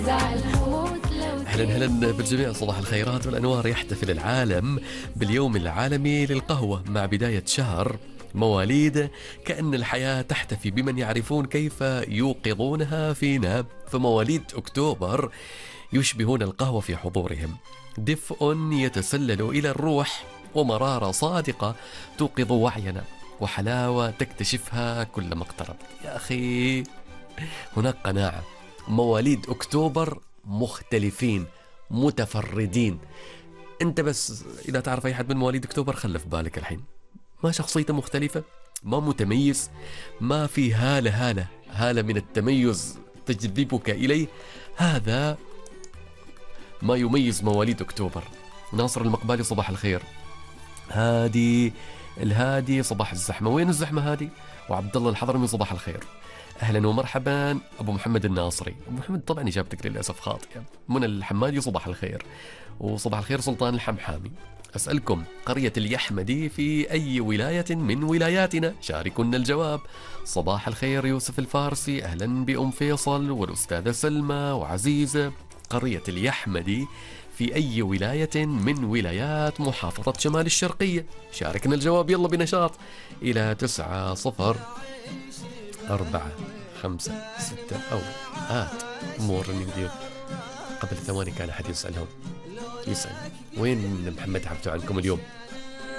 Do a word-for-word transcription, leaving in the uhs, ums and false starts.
أهلا أهلا بالجميع، صباح الخيرات والأنوار. يحتفل العالم باليوم العالمي للقهوة مع بداية شهر مواليد، كأن الحياة تحتفي بمن يعرفون كيف يوقظونها فينا. فمواليد أكتوبر يشبهون القهوة في حضورهم، دفء يتسلل إلى الروح ومرارة صادقة توقظ وعينا وحلاوة تكتشفها كلما اقترب. يا أخي هناك قناعة، مواليد أكتوبر مختلفين متفردين. انت بس اذا تعرف اي حد من مواليد اكتوبر خلي في بالك الحين، ما شخصيته مختلفة، ما متميز، ما في هالة هالة هالة من التميز تجذبك إليه. هذا ما يميز مواليد أكتوبر. ناصر المقبالي صباح الخير. هادي الهادي صباح الزحمة، وين الزحمة هادي؟ وعبد الله الحضرمي صباح الخير. اهلا ومرحبا ابو محمد الناصري. ابو محمد طبعا اجابتك للاسف خاطئه. منى الحمادي صباح الخير، وصباح الخير سلطان الحمحامي. اسالكم، قريه اليحمدي في اي ولايه من ولاياتنا؟ شاركونا الجواب. صباح الخير يوسف الفارسي، اهلا بام فيصل والاستاذه سلمى وعزيزه. قريه اليحمدي في أي ولاية من ولايات محافظة شمال الشرقية؟ شاركنا الجواب يلا بنشاط إلى تسعة صفر أربعة خمسة ستة أو آت مورني فيديو. قبل ثواني كان أحد يسألهم، يسأل وين محمد عبدو عنكم اليوم؟